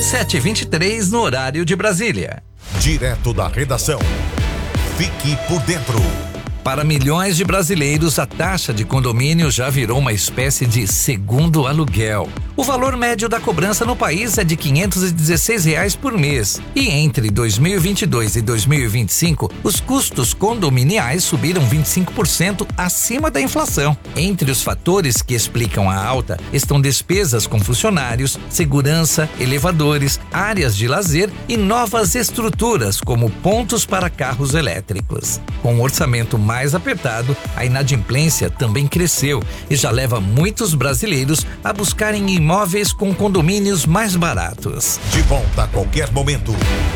7h23 no horário de Brasília. Direto da redação. Fique por dentro. Para milhões de brasileiros, a taxa de condomínio já virou uma espécie de segundo aluguel. O valor médio da cobrança no país é de R$ 516 por mês. E entre 2022 e 2025, os custos condominiais subiram 25% acima da inflação. Entre os fatores que explicam a alta estão despesas com funcionários, segurança, elevadores, áreas de lazer e novas estruturas, como pontos para carros elétricos. Com um orçamento mais apertado, a inadimplência também cresceu e já leva muitos brasileiros a buscarem imóveis com condomínios mais baratos. De volta a qualquer momento.